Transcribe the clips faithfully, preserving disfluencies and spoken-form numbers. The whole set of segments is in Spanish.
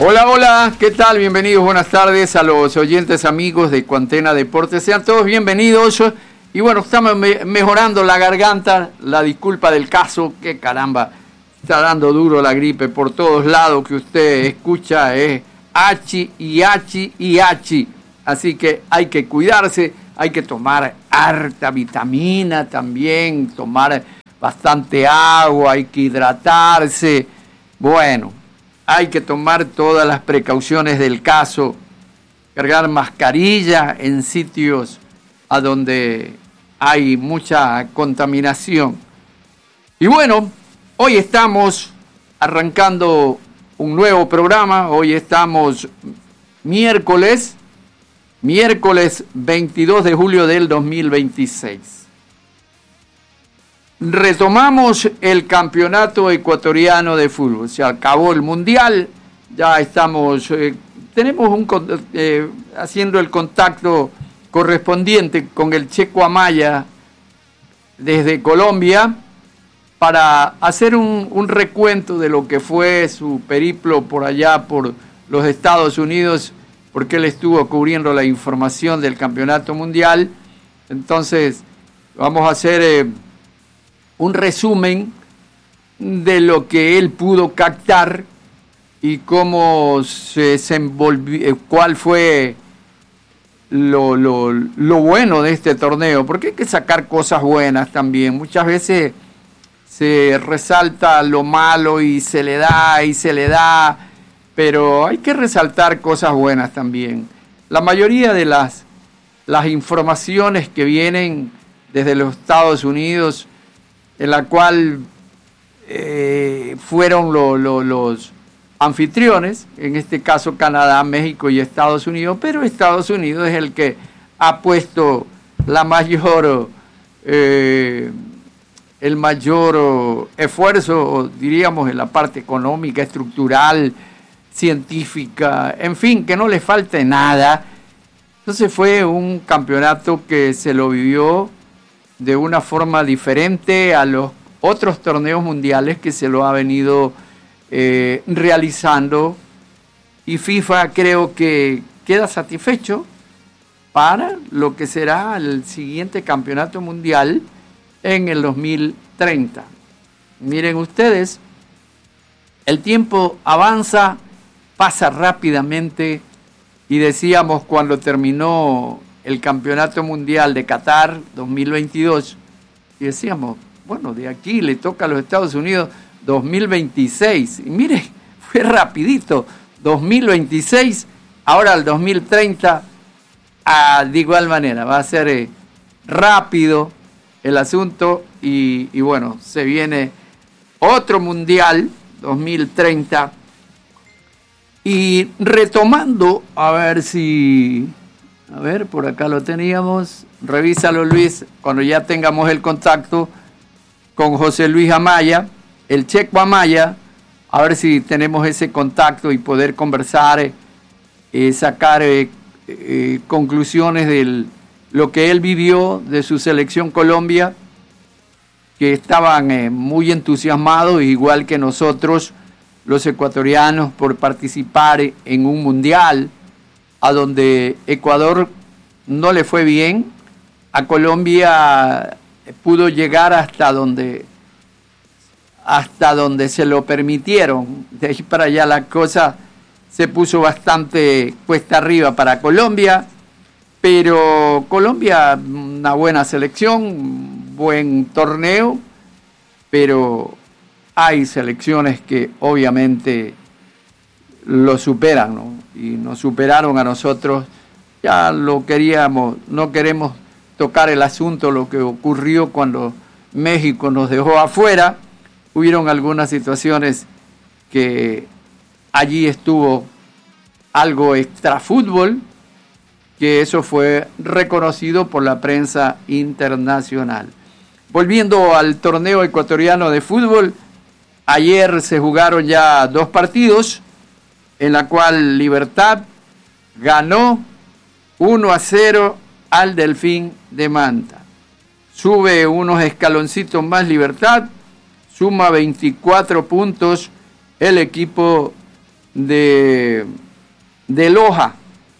Hola, hola, ¿qué tal? Bienvenidos, buenas tardes a los oyentes amigos de Cuantena Deportes. Sean todos bienvenidos. Y bueno, estamos me- mejorando la garganta, la disculpa del caso, que caramba, está dando duro la gripe por todos lados que usted escucha, es eh, hachi y hachi y hachi. Así que hay que cuidarse, hay que tomar harta vitamina también, tomar bastante agua, hay que hidratarse. Bueno, hay que tomar todas las precauciones del caso, cargar mascarilla en sitios a donde hay mucha contaminación. Y bueno, hoy estamos arrancando un nuevo programa, hoy estamos miércoles, miércoles veintidós de julio del dos mil veintiséis. Retomamos el campeonato ecuatoriano de fútbol. Se acabó el mundial, ya estamos, eh, tenemos un eh, haciendo el contacto correspondiente con el Checo Amaya desde Colombia para hacer un, un recuento de lo que fue su periplo por allá por los Estados Unidos, porque él estuvo cubriendo la información del campeonato mundial. Entonces vamos a hacer eh, un resumen de lo que él pudo captar y cómo se desenvolvió, cuál fue lo, lo, lo bueno de este torneo, porque hay que sacar cosas buenas también. Muchas veces se resalta lo malo y se le da y se le da, pero hay que resaltar cosas buenas también. La mayoría de las, las informaciones que vienen desde los Estados Unidos, en la cual eh, fueron lo, lo, los anfitriones, en este caso Canadá, México y Estados Unidos, pero Estados Unidos es el que ha puesto la mayor, eh, el mayor esfuerzo, diríamos, en la parte económica, estructural, científica, en fin, que no le falte nada. Entonces fue un campeonato que se lo vivió de una forma diferente a los otros torneos mundiales que se lo ha venido eh, realizando, y FIFA creo que queda satisfecho para lo que será el siguiente campeonato mundial en el dos mil treinta. Miren ustedes, el tiempo avanza, pasa rápidamente, y decíamos cuando terminó el Campeonato Mundial de Qatar dos mil veintidós, y decíamos, bueno, de aquí le toca a los Estados Unidos dos mil veintiséis, y mire, fue rapidito, dos mil veintiséis, ahora el dos mil treinta, ah, de igual manera, va a ser eh, rápido el asunto, y, y bueno, se viene otro Mundial, dos mil treinta, y retomando, a ver si... A ver, por acá lo teníamos. Revísalo, Luis, cuando ya tengamos el contacto con José Luis Amaya, el Checo Amaya, a ver si tenemos ese contacto y poder conversar, eh, sacar eh, eh, conclusiones de lo que él vivió de su selección Colombia, que estaban eh, muy entusiasmados, igual que nosotros, los ecuatorianos, por participar en un mundial, a donde Ecuador no le fue bien, a Colombia pudo llegar hasta donde, hasta donde se lo permitieron. De ahí para allá la cosa se puso bastante cuesta arriba para Colombia, pero Colombia, una buena selección, buen torneo, pero hay selecciones que obviamente lo superan, ¿no? Y nos superaron a nosotros. Ya lo queríamos, no queremos tocar el asunto, lo que ocurrió cuando México nos dejó afuera. Hubieron algunas situaciones que allí estuvo algo extrafútbol, que eso fue reconocido por la prensa internacional. Volviendo al torneo ecuatoriano de fútbol, ayer se jugaron ya dos partidos, en la cual Libertad ganó uno a cero al Delfín de Manta. Sube unos escaloncitos más Libertad, suma veinticuatro puntos el equipo de, de Loja.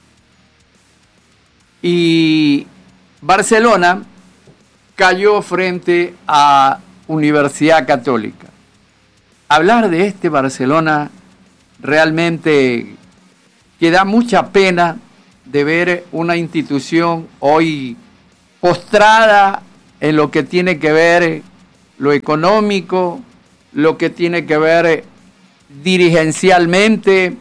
Y Barcelona cayó frente a Universidad Católica. Hablar de este Barcelona realmente que da mucha pena de ver una institución hoy postrada en lo que tiene que ver lo económico, lo que tiene que ver dirigencialmente,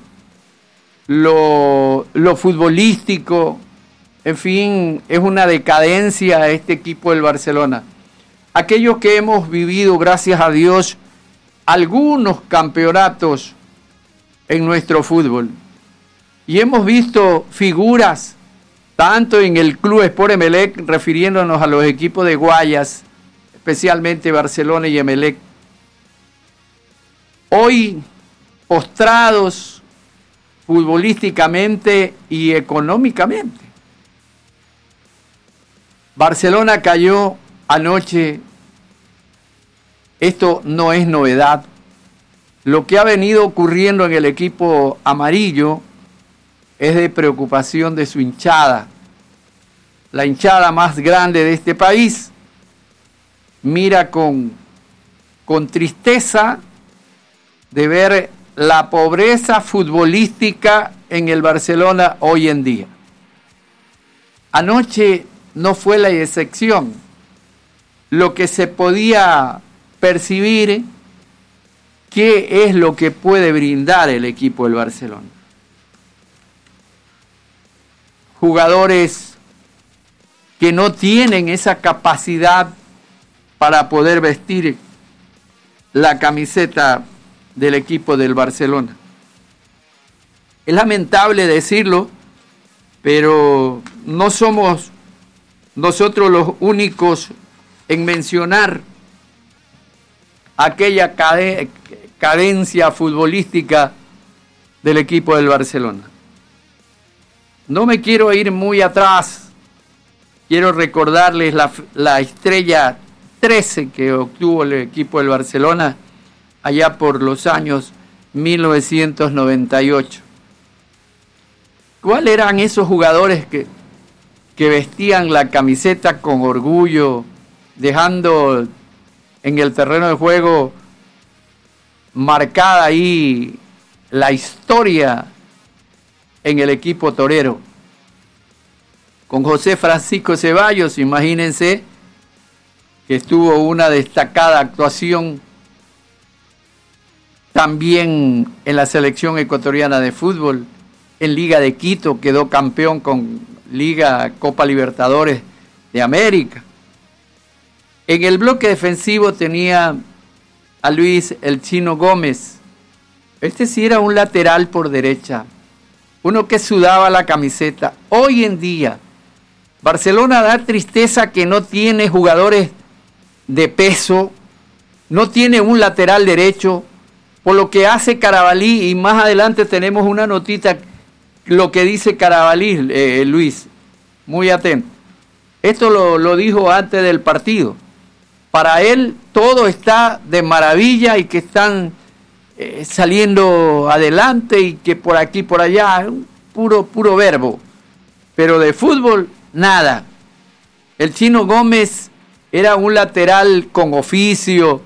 lo, lo futbolístico. En fin, es una decadencia este equipo del Barcelona. Aquellos que hemos vivido, gracias a Dios, algunos campeonatos en nuestro fútbol, y hemos visto figuras, tanto en el Club Sport Emelec, refiriéndonos a los equipos de Guayas, especialmente Barcelona y Emelec, hoy postrados futbolísticamente y económicamente. Barcelona cayó anoche, esto no es novedad, lo que ha venido ocurriendo en el equipo amarillo es de preocupación de su hinchada, la hinchada más grande de este país. Mira con, con tristeza de ver la pobreza futbolística en el Barcelona hoy en día. Anoche no fue la excepción. Lo que se podía percibir, qué es lo que puede brindar el equipo del Barcelona. Jugadores que no tienen esa capacidad para poder vestir la camiseta del equipo del Barcelona. Es lamentable decirlo, pero no somos nosotros los únicos en mencionar aquella cade- cadencia futbolística del equipo del Barcelona. No me quiero ir muy atrás, quiero recordarles la, la estrella trece que obtuvo el equipo del Barcelona allá por los años mil novecientos noventa y ocho. ¿Cuáles eran esos jugadores que, que vestían la camiseta con orgullo, dejando en el terreno de juego marcada ahí la historia en el equipo torero? Con José Francisco Ceballos, imagínense que estuvo una destacada actuación también en la selección ecuatoriana de fútbol, en Liga de Quito quedó campeón con Liga Copa Libertadores de América. En el bloque defensivo tenía a Luis el Chino Gómez. Este sí era un lateral por derecha, uno que sudaba la camiseta. Hoy en día, Barcelona da tristeza que no tiene jugadores de peso, no tiene un lateral derecho, por lo que hace Carabalí, y más adelante tenemos una notita, lo que dice Carabalí, eh, Luis, muy atento. Esto lo, lo dijo antes del partido. Para él todo está de maravilla y que están eh, saliendo adelante y que por aquí, por allá, un puro, puro verbo. Pero de fútbol, nada. El Chino Gómez era un lateral con oficio.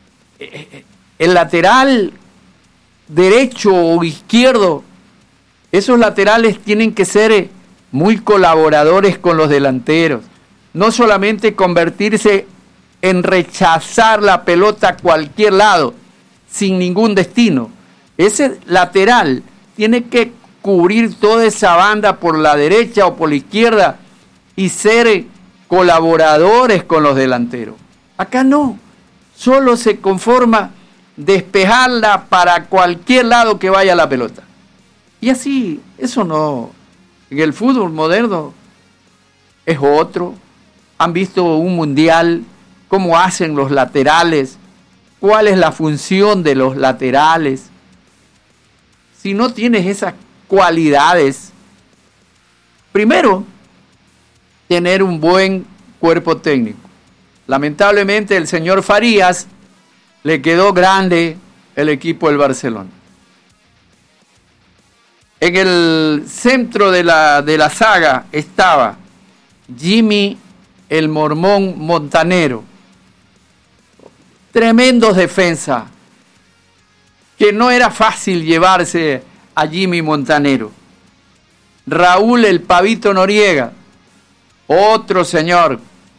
El lateral derecho o izquierdo, esos laterales tienen que ser muy colaboradores con los delanteros. No solamente convertirse en rechazar la pelota a cualquier lado, sin ningún destino. Ese lateral tiene que cubrir toda esa banda por la derecha o por la izquierda y ser colaboradores con los delanteros. Acá no, solo se conforma despejarla para cualquier lado que vaya la pelota. Y así, eso no, en el fútbol moderno es otro. Han visto un mundial, cómo hacen los laterales, cuál es la función de los laterales. Si no tienes esas cualidades, primero, tener un buen cuerpo técnico. Lamentablemente el señor Farías le quedó grande el equipo del Barcelona. En el centro de la, de la saga estaba Jimmy el Mormón Montanero. Tremendos defensas, que no era fácil llevarse a Jimmy Montanero. Raúl el Pavito Noriega, otro señor,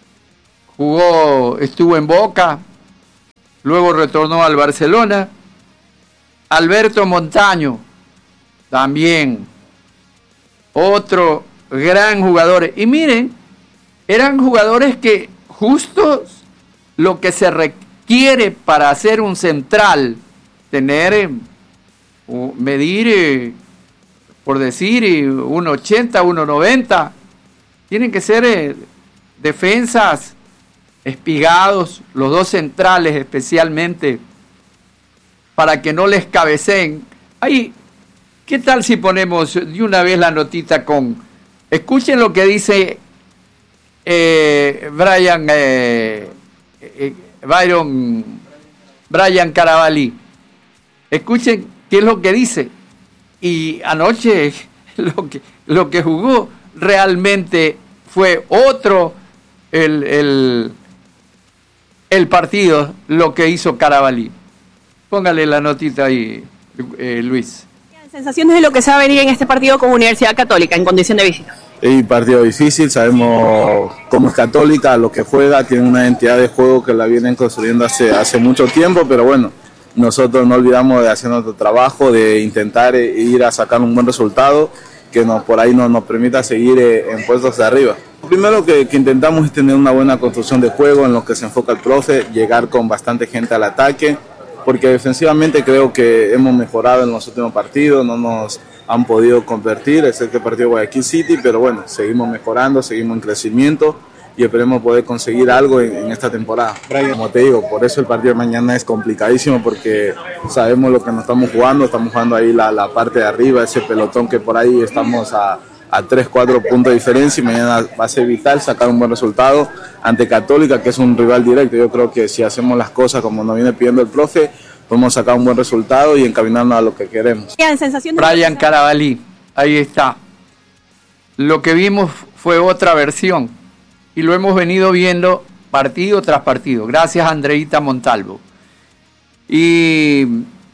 jugó, estuvo en Boca, luego retornó al Barcelona. Alberto Montaño, también otro gran jugador. Y miren, eran jugadores que justo lo que se requiere para hacer un central, tener, medir, por decir, uno ochenta, uno noventa, tienen que ser defensas espigados, los dos centrales especialmente, para que no les cabeceen. Ahí, ¿qué tal si ponemos de una vez la notita con... Escuchen lo que dice eh, Brian, eh, eh, Byron, Brian Carabalí. Escuchen qué es lo que dice. Y anoche lo que, lo que jugó realmente fue otro el, el, el partido, lo que hizo Carabalí. Póngale la notita ahí, eh, Luis. Sensaciones de lo que se va a venir en este partido con Universidad Católica en condición de visita. Es un partido difícil, sabemos cómo es Católica, lo que juega, tiene una identidad de juego que la vienen construyendo hace, hace mucho tiempo, pero bueno, nosotros no olvidamos de hacer nuestro trabajo, de intentar ir a sacar un buen resultado que nos, por ahí nos, nos permita seguir en puestos de arriba. Lo primero que, que intentamos es tener una buena construcción de juego en lo que se enfoca el profe, llegar con bastante gente al ataque, porque defensivamente creo que hemos mejorado en los últimos partidos, no nos han podido convertir, excepto el partido de Guayaquil City, pero bueno, seguimos mejorando, seguimos en crecimiento y esperemos poder conseguir algo en, en esta temporada. Como te digo, por eso el partido de mañana es complicadísimo, porque sabemos lo que nos estamos jugando, estamos jugando ahí la, la parte de arriba, ese pelotón que por ahí estamos a, a tres, cuatro puntos de diferencia, y mañana va a ser vital sacar un buen resultado ante Católica, que es un rival directo. Yo creo que si hacemos las cosas como nos viene pidiendo el profe, podemos sacar un buen resultado y encaminarnos a lo que queremos. Brian Carabalí, ahí está. Lo que vimos fue otra versión y lo hemos venido viendo partido tras partido. Gracias a Andreita Montalvo. Y,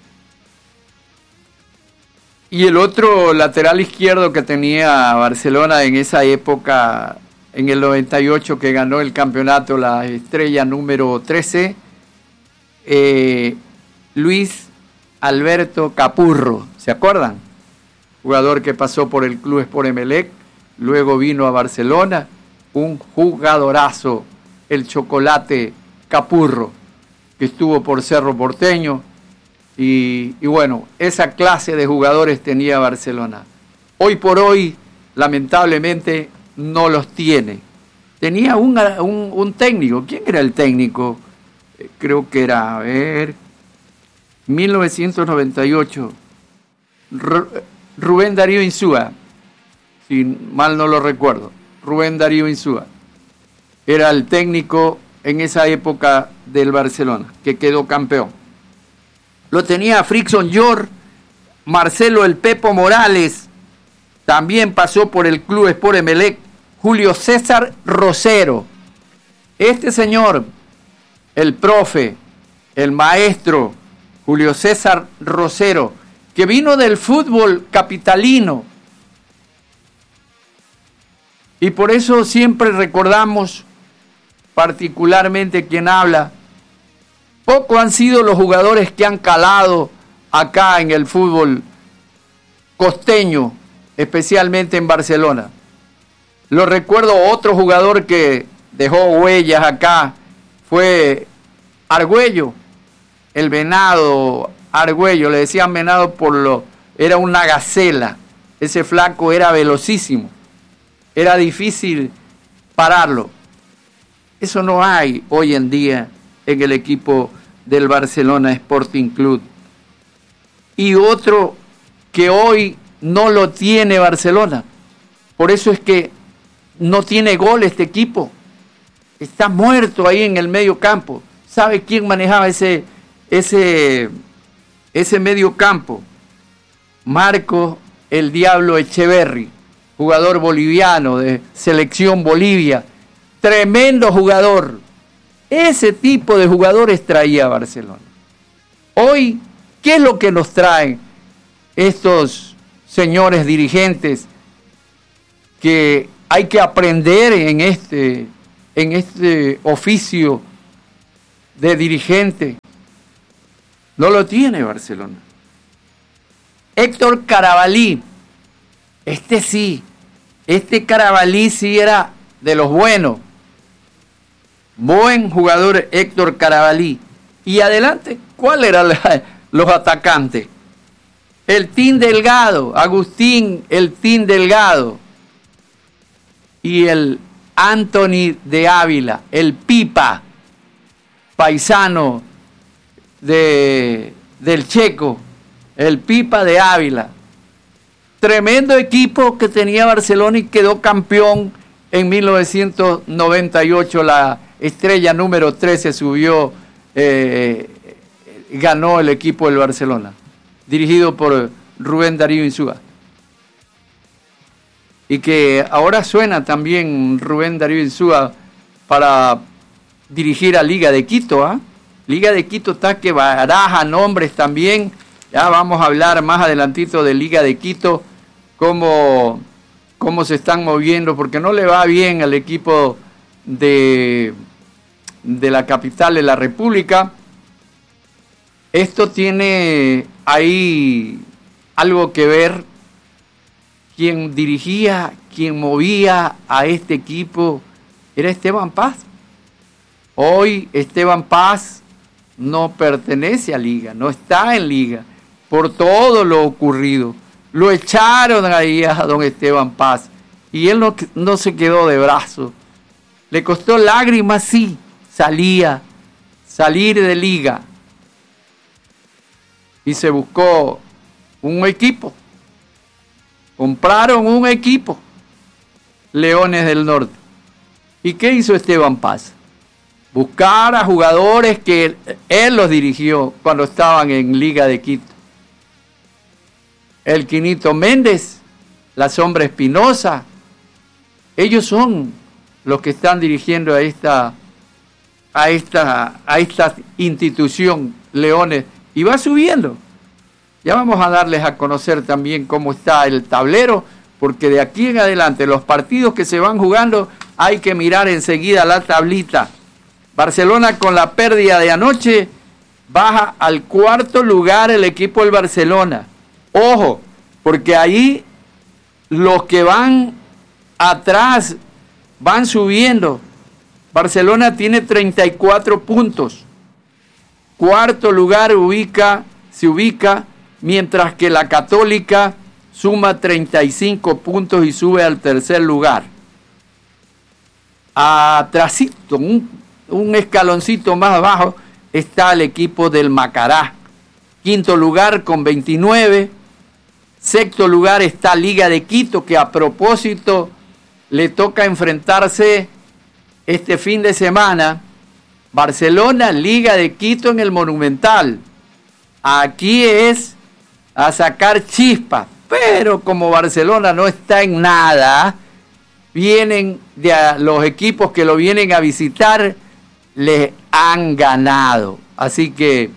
y el otro lateral izquierdo que tenía Barcelona en esa época, en el noventa y ocho, que ganó el campeonato, la estrella número trece, eh, Luis Alberto Capurro, ¿se acuerdan? Jugador que pasó por el Club Sport Emelec, luego vino a Barcelona, un jugadorazo, el Chocolate Capurro, que estuvo por Cerro Porteño, y, y bueno, esa clase de jugadores tenía Barcelona. Hoy por hoy, lamentablemente, no los tiene. Tenía un, un, un técnico. ¿Quién era el técnico? Eh, creo que era, a ver... mil novecientos noventa y ocho, Rubén Darío Insúa, si mal no lo recuerdo, Rubén Darío Insúa, era el técnico en esa época del Barcelona, que quedó campeón. Lo tenía Frickson York, Marcelo el Pepo Morales, también pasó por el Club Sport Emelec, Julio César Rosero. Este señor, el profe, el maestro, Julio César Rosero, que vino del fútbol capitalino. Y por eso siempre recordamos, particularmente quien habla, poco han sido los jugadores que han calado acá en el fútbol costeño, especialmente en Barcelona. Lo recuerdo, otro jugador que dejó huellas acá fue Argüello. El Venado Argüello, le decían Venado por lo... Era una gacela. Ese flaco era velocísimo. Era difícil pararlo. Eso no hay hoy en día en el equipo del Barcelona Sporting Club. Y otro que hoy no lo tiene Barcelona. Por eso es que no tiene gol este equipo. Está muerto ahí en el medio campo. ¿Sabe quién manejaba ese... Ese, ese medio campo? Marco el Diablo Echeverri, jugador boliviano de Selección Bolivia, tremendo jugador. Ese tipo de jugadores traía Barcelona. Hoy, ¿qué es lo que nos traen estos señores dirigentes que hay que aprender en este, en este oficio de dirigente? No lo tiene Barcelona. Héctor Carabalí, este sí, este Carabalí sí era de los buenos. Buen jugador Héctor Carabalí. Y adelante, ¿cuáles eran los atacantes? El Team Delgado, Agustín el Team Delgado. Y el Anthony de Ávila, el Pipa, paisano de, del Checo, el Pipa de Ávila. Tremendo equipo que tenía Barcelona y quedó campeón en mil novecientos noventa y ocho. La estrella número trece subió, eh, ganó el equipo del Barcelona, dirigido por Rubén Darío Insúa. Y que ahora suena también Rubén Darío Insúa para dirigir a Liga de Quito. ¿eh? Liga de Quito está que baraja nombres también. Ya vamos a hablar más adelantito de Liga de Quito, cómo, cómo se están moviendo, porque no le va bien al equipo de, de la capital de la República. Esto tiene ahí algo que ver. Quien dirigía, quien movía a este equipo era Esteban Paz. Hoy Esteban Paz no pertenece a Liga, no está en Liga, por todo lo ocurrido. Lo echaron ahí a don Esteban Paz y él no, no se quedó de brazos. Le costó lágrimas, sí, salía, salir de Liga. Y se buscó un equipo. Compraron un equipo, Leones del Norte. ¿Y qué hizo Esteban Paz? Buscar a jugadores que él los dirigió cuando estaban en Liga de Quito. El Quinito Méndez, la Sombra Espinosa, ellos son los que están dirigiendo a esta, a esta, a esta institución, Leones, y va subiendo. Ya vamos a darles a conocer también cómo está el tablero, porque de aquí en adelante los partidos que se van jugando hay que mirar enseguida la tablita. Barcelona con la pérdida de anoche baja al cuarto lugar el equipo del Barcelona. Ojo, porque ahí los que van atrás van subiendo. Barcelona tiene treinta y cuatro puntos. Cuarto lugar ubica, se ubica, mientras que la Católica suma treinta y cinco puntos y sube al tercer lugar. Atrasito, un, un escaloncito más abajo, está el equipo del Macará. Quinto lugar con veintinueve. Sexto lugar está Liga de Quito, que a propósito le toca enfrentarse este fin de semana. Barcelona, Liga de Quito en el Monumental. Aquí es a sacar chispas, pero como Barcelona no está en nada, vienen de a, los equipos que lo vienen a visitar, les han ganado. Así que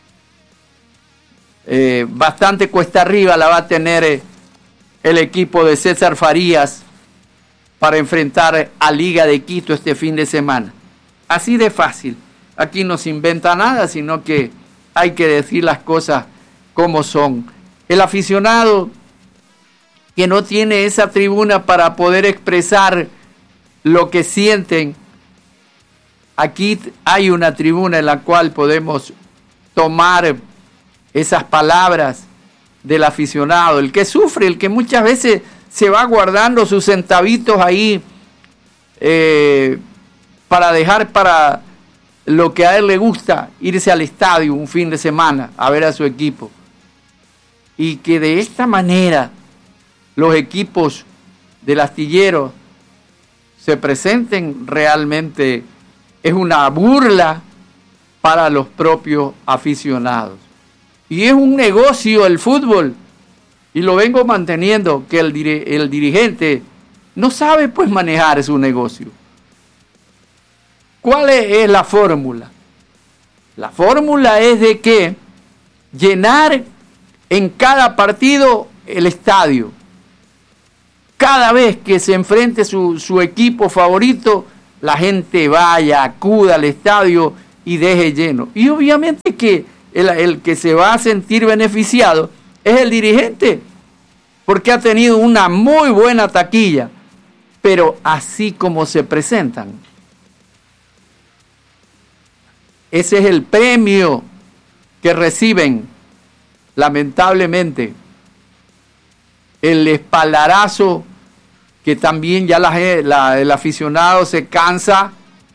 eh, bastante cuesta arriba la va a tener eh, el equipo de César Farías para enfrentar a Liga de Quito este fin de semana. Así de fácil. Aquí no se inventa nada, sino que hay que decir las cosas como son. El aficionado que no tiene esa tribuna para poder expresar lo que sienten, aquí hay una tribuna en la cual podemos tomar esas palabras del aficionado, el que sufre, el que muchas veces se va guardando sus centavitos ahí eh, para dejar para lo que a él le gusta, irse al estadio un fin de semana a ver a su equipo. Y que de esta manera los equipos del astillero se presenten, realmente es una burla para los propios aficionados. Y es un negocio el fútbol. y lo vengo manteniendo, que el, dir- el dirigente no sabe pues manejar su negocio. ¿Cuál es, es la fórmula? La fórmula es de que llenar en cada partido el estadio. Cada vez que se enfrente su, su equipo favorito, la gente vaya, acuda al estadio y deje lleno. Y obviamente que el, el que se va a sentir beneficiado es el dirigente, porque ha tenido una muy buena taquilla, pero así como se presentan, ese es el premio que reciben, lamentablemente, el espaldarazo que también ya la, la, el aficionado se cansa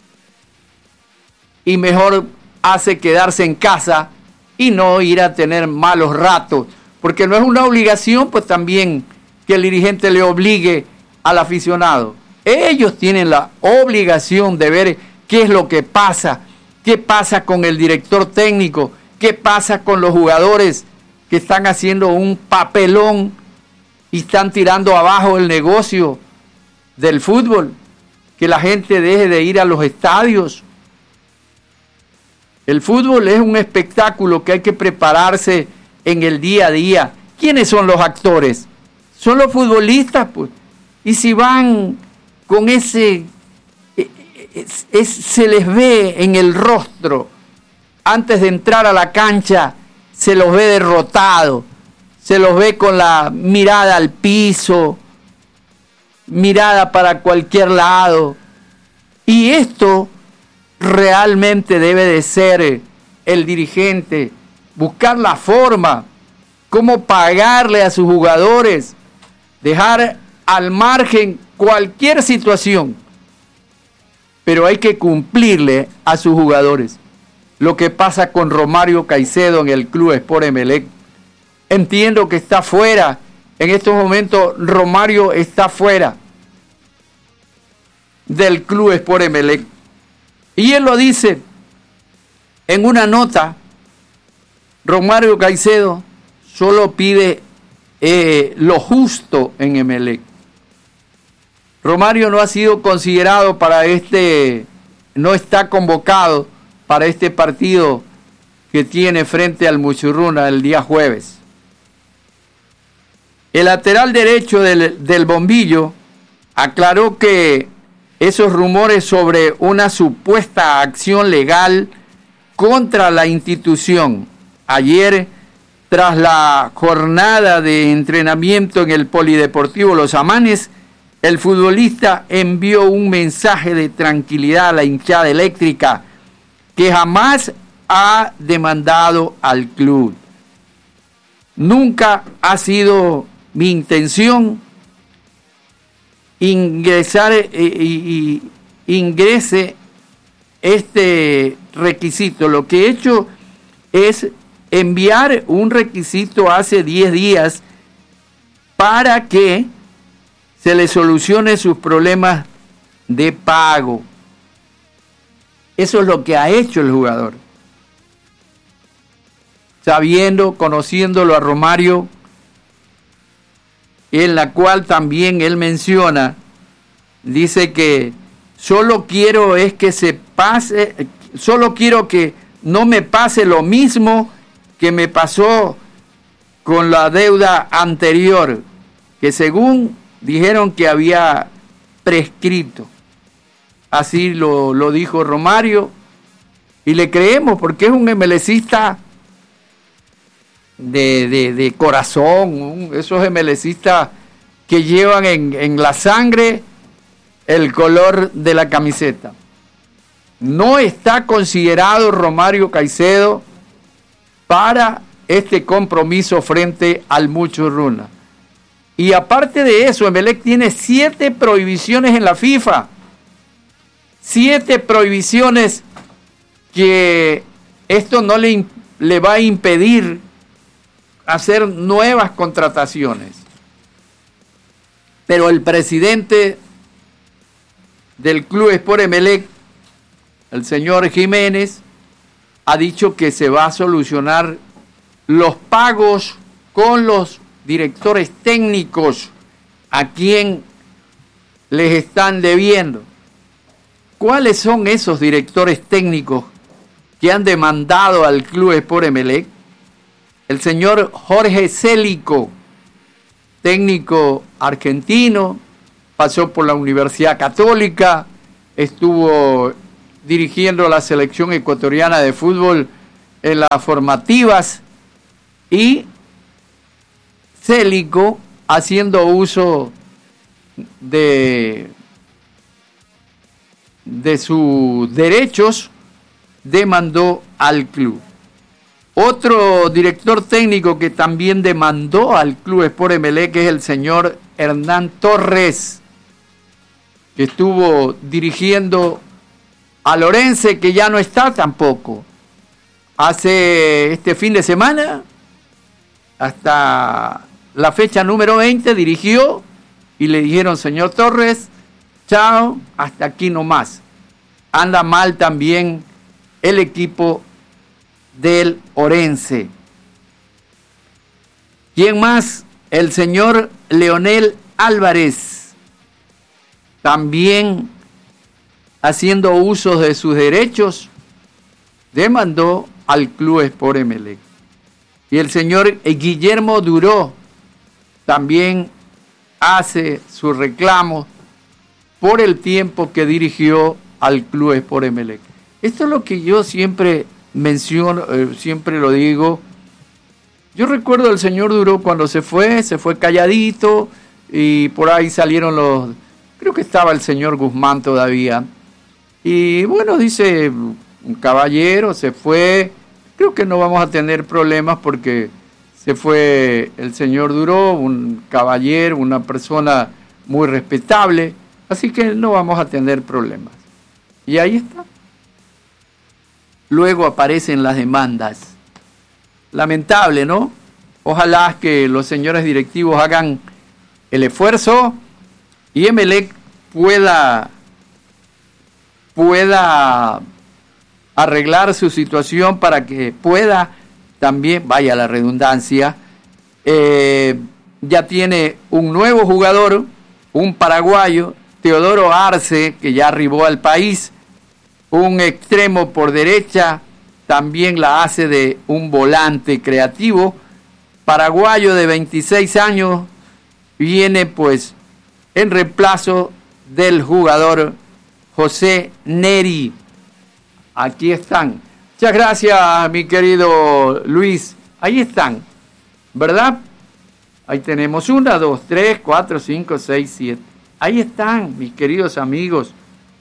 y mejor hace quedarse en casa y no ir a tener malos ratos, porque no es una obligación pues también que el dirigente le obligue al aficionado. Ellos tienen la obligación de ver qué es lo que pasa, qué pasa con el director técnico, qué pasa con los jugadores que están haciendo un papelón y están tirando abajo el negocio del fútbol, que la gente deje de ir a los estadios. El fútbol es un espectáculo que hay que prepararse en el día a día. ¿Quiénes son los actores? Son los futbolistas, pues. Y si van con ese, es, es, se les ve en el rostro, antes de entrar a la cancha, se los ve derrotados, se los ve con la mirada al piso, mirada para cualquier lado. Y esto realmente debe de ser el dirigente, buscar la forma, cómo pagarle a sus jugadores, dejar al margen cualquier situación, pero hay que cumplirle a sus jugadores. Lo que pasa con Romario Caicedo en el Club Sport Emelec, entiendo que está fuera, en estos momentos Romario está fuera del Club Sport Emelec, y él lo dice en una nota. Romario Caicedo solo pide eh, lo justo en Emelec. Romario no ha sido considerado para este, no está convocado para este partido que tiene frente al Muchurruna el día jueves. El lateral derecho del, del Bombillo aclaró que esos rumores sobre una supuesta acción legal contra la institución ayer, tras la jornada de entrenamiento en el Polideportivo Los Amanes, el futbolista envió un mensaje de tranquilidad a la hinchada eléctrica, que jamás ha demandado al club. Nunca ha sido mi intención ingresar y, y, y ingrese este requisito. Lo que he hecho es enviar un requisito hace diez días para que se le solucione sus problemas de pago. Eso es lo que ha hecho el jugador. Sabiendo, conociéndolo a Romario, en la cual también él menciona, dice que solo quiero es que se pase, solo quiero que no me pase lo mismo que me pasó con la deuda anterior, que según dijeron que había prescrito. Así lo, lo dijo Romario, y le creemos porque es un emelecista de, de, de corazón, un, esos emelecistas que llevan en, en la sangre el color de la camiseta. No está considerado Romario Caicedo para este compromiso frente al Muchurruna. Y aparte de eso, Emelec tiene siete prohibiciones en la FIFA. Siete prohibiciones que esto no le, le va a impedir hacer nuevas contrataciones. Pero el presidente del Club Sport Emelec, el señor Jiménez, ha dicho que se va a solucionar los pagos con los directores técnicos a quien les están debiendo. ¿Cuáles son esos directores técnicos que han demandado al Club Sport Emelec? El señor Jorge Célico, técnico argentino, pasó por la Universidad Católica, estuvo dirigiendo la selección ecuatoriana de fútbol en las formativas, y Célico, haciendo uso de, de sus derechos, demandó al club. Otro director técnico que también demandó al Club Sport Emelec es el señor Hernán Torres, que estuvo dirigiendo a Lorense, que ya no está tampoco. Hace este fin de semana, hasta la fecha número veinte, dirigió y le dijeron: señor Torres, chao, hasta aquí nomás. Anda mal también el equipo del Orense. ¿Quién más? El señor Leonel Álvarez, también haciendo uso de sus derechos, demandó al Club Sport Emelec. Y el señor Guillermo Duró también hace su reclamo por el tiempo que dirigió al Club Sport Emelec. Esto es lo que yo siempre menciono, eh, siempre lo digo. Yo recuerdo al señor Duró cuando se fue, se fue calladito, y por ahí salieron los, creo que estaba el señor Guzmán todavía. Y bueno, dice, un caballero se fue, creo que no vamos a tener problemas porque se fue el señor Duró, un caballero, una persona muy respetable, así que no vamos a tener problemas. Y ahí está. Luego aparecen las demandas. Lamentable, ¿no? Ojalá que los señores directivos hagan el esfuerzo y Emelec pueda, pueda arreglar su situación para que pueda también, vaya la redundancia, eh, ya tiene un nuevo jugador, un paraguayo, Teodoro Arce, que ya arribó al país, un extremo por derecha, también la hace de un volante creativo, paraguayo de veintiséis años, viene pues en reemplazo del jugador José Neri. Aquí están. Muchas gracias, mi querido Luis. Ahí están, ¿verdad? Ahí tenemos una, dos, tres, cuatro, cinco, seis, siete. Ahí están, mis queridos amigos.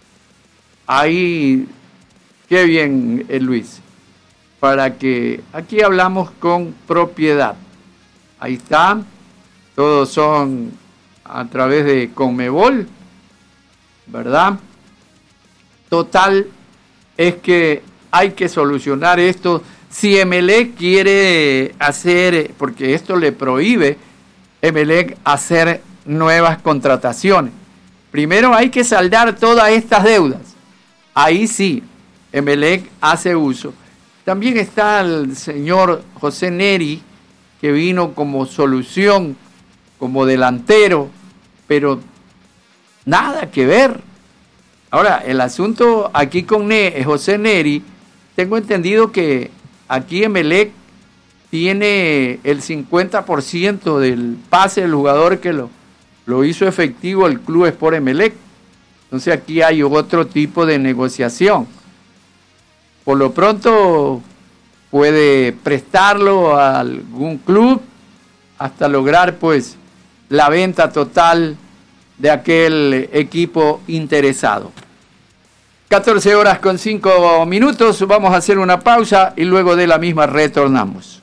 Ahí, qué bien, eh, Luis. Para que aquí hablamos con propiedad. Ahí está. Todos son a través de Conmebol, ¿verdad? Total, es que hay que solucionar esto. Si Emelec quiere hacer, porque esto le prohíbe Emelec hacer nuevas contrataciones. Primero hay que saldar todas estas deudas. Ahí sí, Emelec hace uso. También está el señor José Neri, que vino como solución, como delantero, pero nada que ver. Ahora, el asunto aquí con ne- José Neri, tengo entendido que aquí Emelec tiene el cincuenta por ciento del pase del jugador que lo, lo hizo efectivo el Club Sport Emelec. Entonces aquí hay otro tipo de negociación. Por lo pronto puede prestarlo a algún club hasta lograr pues la venta total de aquel equipo interesado. catorce horas con cinco minutos, vamos a hacer una pausa y luego de la misma retornamos.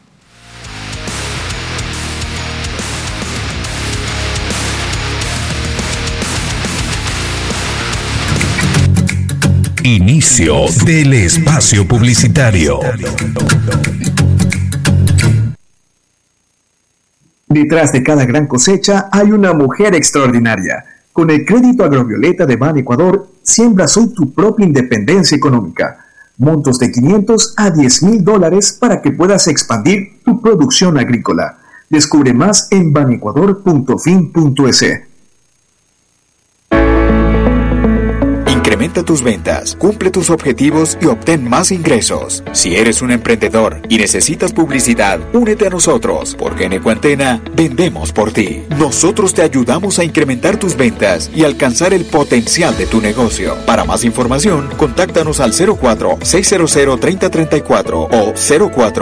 Inicio del espacio publicitario. Detrás de cada gran cosecha hay una mujer extraordinaria. Con el crédito Agrovioleta de Ban Ecuador, siembras hoy tu propia independencia económica. Montos de quinientos a diez mil dólares para que puedas expandir tu producción agrícola. Descubre más en banecuador punto fin punto es. Incrementa tus ventas, cumple tus objetivos y obtén más ingresos. Si eres un emprendedor y necesitas publicidad, únete a nosotros, porque en Ecuantena vendemos por ti. Nosotros te ayudamos a incrementar tus ventas y alcanzar el potencial de tu negocio. Para más información, contáctanos al cero cuatro, seis cero cero, tres cero tres cuatro o cero cuatro,